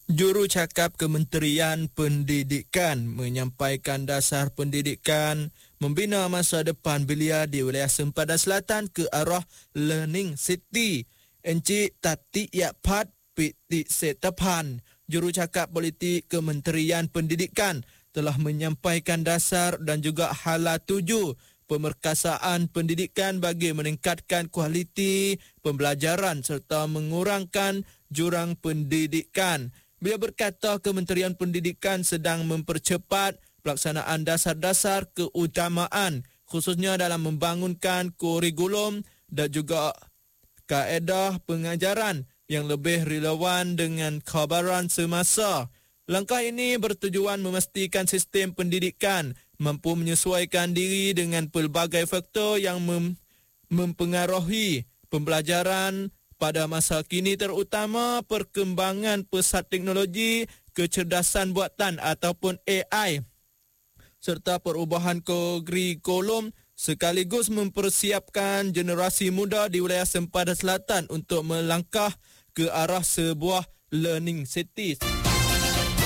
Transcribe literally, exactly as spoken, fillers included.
Jurucakap Kementerian Pendidikan menyampaikan dasar pendidikan membina masa depan belia di wilayah Sempadan Selatan ke arah Learning City. Encik Tati Yakpat Piti Setapan, Jurucakap Politik Kementerian Pendidikan, telah menyampaikan dasar dan juga hala tuju pemerkasaan pendidikan bagi meningkatkan kualiti pembelajaran serta mengurangkan jurang pendidikan. Beliau berkata Kementerian Pendidikan sedang mempercepat pelaksanaan dasar-dasar keutamaan khususnya dalam membangunkan kurikulum dan juga kaedah pengajaran yang lebih relevan dengan cabaran semasa. Langkah ini bertujuan memastikan sistem pendidikan mampu menyesuaikan diri dengan pelbagai faktor yang mem- mempengaruhi pembelajaran pada masa kini, terutama perkembangan pesat teknologi, kecerdasan buatan ataupun A I serta perubahan kurikulum sekaligus mempersiapkan generasi muda di wilayah Sempadan Selatan untuk melangkah ke arah sebuah learning city.